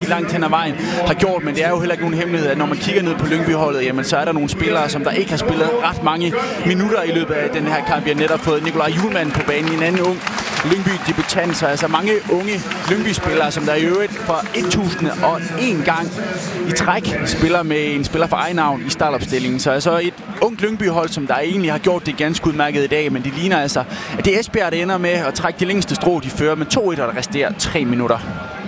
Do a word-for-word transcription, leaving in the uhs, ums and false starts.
langt hen ad vejen har gjort, men det er jo heller ikke nogen hemmelighed, at når man kigger ned på Lyngby-holdet, jamen så er der nogle spillere, som der ikke har spillet ret mange minutter i løbet af den her kamp. Vi har netop fået Nikolaj Hjulmand på banen, en anden ung Lyngby-debutant, så altså mange unge Lyngby-spillere, som der i øvrigt for tusind og en gang i træk spiller med en spiller fra Egenhavn i startopstillingen. Så altså et ungt Lyngby-hold, som der egentlig har gjort det ganske udmærket i dag, men det ligner altså, at det er Esbjerg, der ender med at trække de længste strå, de fører med to et, og der resterer tre minutter.